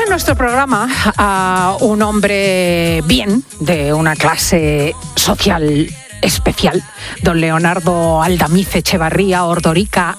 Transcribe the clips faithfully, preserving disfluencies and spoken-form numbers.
en nuestro programa a un hombre bien, de una clase social especial, don Leonardo Aldamiz Echevarría Ordorica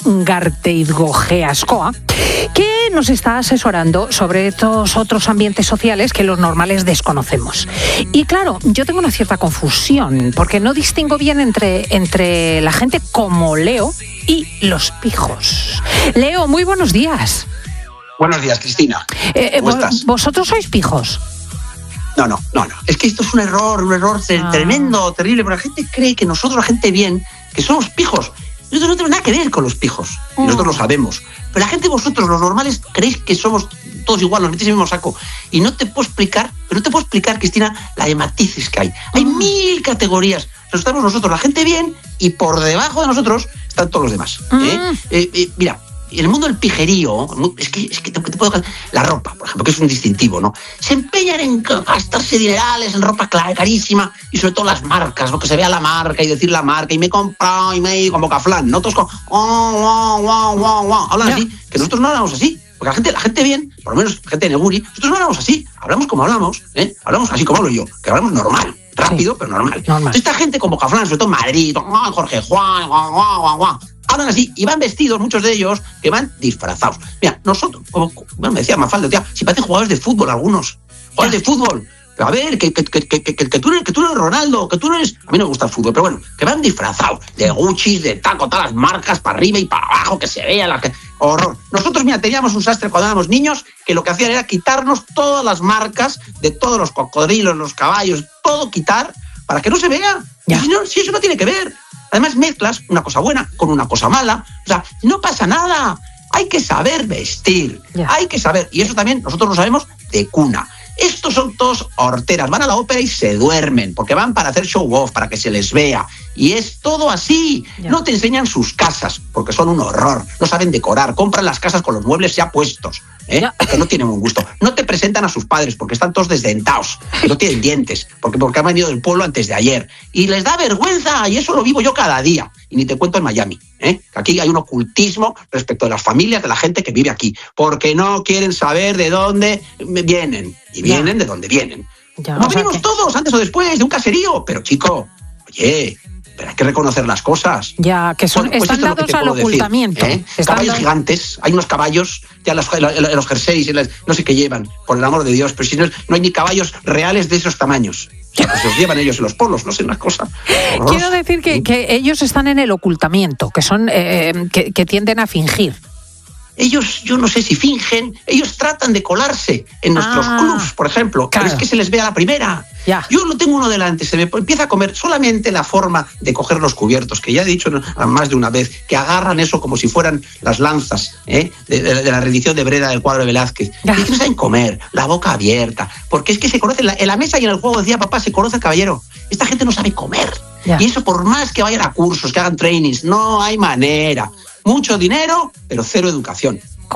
Garteizgogeascoa, que nos está asesorando sobre estos otros ambientes sociales que los normales desconocemos. Y claro, yo tengo una cierta confusión, porque no distingo bien entre, entre la gente como Leo y los pijos. Leo, muy buenos días. Buenos días, Cristina. Eh, ¿Cómo vos, estás? ¿Vosotros sois pijos? No, no, no, no. Es que esto es un error, un error Ah. tremendo, terrible, pero la gente cree que nosotros, la gente bien, que somos pijos. Nosotros no tenemos nada que ver con los pijos. Y nosotros lo sabemos. Pero la gente, vosotros, los normales, creéis que somos todos igual, nos metéis en el mismo saco. Y no te puedo explicar, pero no te puedo explicar, Cristina, la de matices que hay. Hay mil categorías. Entonces, estamos nosotros, la gente bien, y por debajo de nosotros están todos los demás. ¿eh? Eh, eh, mira, en el mundo del pijerío, es que, es que te, te puedo... La ropa, por ejemplo, que es un distintivo, ¿no? Se empeñan en gastarse dinerales en ropa carísima y sobre todo las marcas, ¿no? Que se vea la marca y decir la marca y me he comprado y me he ido con bocaflán, ¿no? Todos con... Oh, wow, wow, wow, wow. Hablan yeah. así, que nosotros no hablamos así. Porque la gente, la gente bien, por lo menos la gente de Neguri, nosotros no hablamos así. Hablamos como hablamos, ¿eh? Hablamos así como hablo yo, que hablamos normal. Rápido, sí, pero normal. normal. Esta gente con bocaflán, sobre todo en Madrid, oh, Jorge Juan, guau, guau, guau, guau. Hablan así y van vestidos, muchos de ellos, que van disfrazados. Mira, nosotros, como bueno, me decía Mafalda, tía, si parecen jugadores de fútbol algunos. Jugadores de fútbol. Pero a ver, que, que, que, que, que, que, tú eres, que tú eres Ronaldo, que tú no eres... A mí no me gusta el fútbol, pero bueno, que van disfrazados. De Gucci, de taco, todas las marcas, para arriba y para abajo, que se vea la... Que... Horror. Nosotros, mira, teníamos un sastre cuando éramos niños, que lo que hacían era quitarnos todas las marcas de todos los cocodrilos, los caballos, todo quitar, para que no se vea. Y si, no, si eso no tiene que ver. Además, mezclas una cosa buena con una cosa mala. O sea, no pasa nada. Hay que saber vestir. Yeah. Hay que saber. Y eso también nosotros lo sabemos de cuna. Estos son todos horteras. Van a la ópera y se duermen, porque van para hacer show off, para que se les vea. Y es todo así. Yeah. No te enseñan sus casas, porque son un horror. No saben decorar. Compran las casas con los muebles ya puestos. ¿Eh? Yeah. Que no tienen buen gusto. No te presentan a sus padres porque están todos desdentados, que no tienen dientes, porque, porque han venido del pueblo antes de ayer. Y les da vergüenza, y eso lo vivo yo cada día. Y ni te cuento en Miami. ¿eh? Aquí hay un ocultismo respecto de las familias de la gente que vive aquí, porque no quieren saber de dónde vienen. Y vienen yeah. de dónde vienen. Yeah, Como venimos que... todos, antes o después, de un caserío. Pero chico, oye... Pero hay que reconocer las cosas. Ya, que son, bueno, pues están dados al ocultamiento. Decir, ¿eh? Están Caballos dados... gigantes, hay unos caballos, ya los, los, los jerseys, no sé qué llevan, por el amor de Dios, pero si no, no hay ni caballos reales de esos tamaños. O sea, pues los llevan ellos en los polos, no sé, una cosa. Horrorosa. Quiero decir que, que ellos están en el ocultamiento, que son eh, que, que tienden a fingir. Ellos, yo no sé si fingen, ellos tratan de colarse en nuestros ah, clubs, por ejemplo, claro. Pero es que se les ve a la primera. Ya. Yo lo tengo uno delante, se me empieza a comer solamente la forma de coger los cubiertos, que ya he dicho más de una vez, que agarran eso como si fueran las lanzas ¿eh? de, de, de la rendición de Breda del cuadro de Velázquez. Ya. Y que no saben comer, la boca abierta, porque es que se conoce, en la, en la mesa y en el juego decía papá, se conoce el caballero. Esta gente no sabe comer. Ya. Y eso por más que vayan a cursos, que hagan trainings, no hay manera. Mucho dinero, pero cero educación.